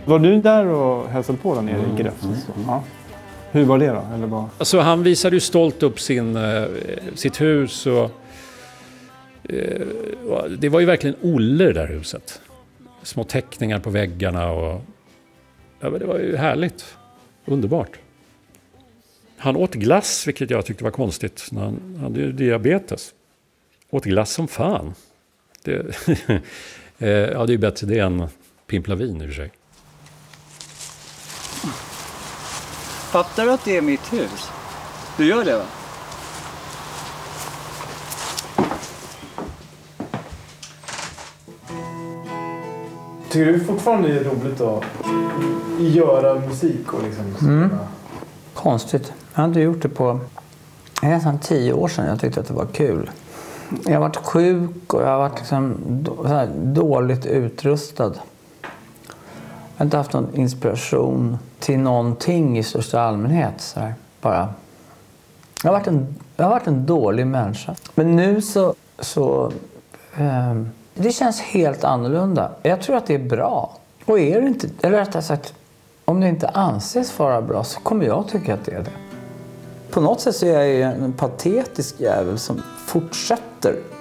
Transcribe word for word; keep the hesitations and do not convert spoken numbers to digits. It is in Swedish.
Var du där och hälsade på där nere i Gräfs? Mm, mm. Ja. Hur var det då? Eller bara... alltså, han visade ju stolt upp sin, eh, sitt hus. Och, eh, det var ju verkligen Olle, det där huset. Små teckningar på väggarna. Och, ja, men det var ju härligt. Underbart. Han åt glass, vilket jag tyckte var konstigt. Han hade ju diabetes. Åt glass som fan. Det, eh, ja, det är ju bättre det än pimplavin i och för sig. Fattar du att det är mitt hus? Du gör det, va? Tycker du fortfarande det är roligt att göra musik och liksom... Mm. Konstigt. Jag hade gjort det på nästan tio år sedan. Jag tyckte att det var kul. Jag har varit sjuk och jag har varit liksom så här dåligt utrustad. Jag har inte haft någon inspiration till någonting i största allmänhet. Så här. Bara. Jag, har varit en, jag har varit en dålig människa. Men nu så... så eh, det känns helt annorlunda. Jag tror att det är bra. Och är det inte... Eller rättare sagt, om det inte anses vara bra så kommer jag tycka att det är det. På något sätt så är jag en patetisk jävel som fortsätter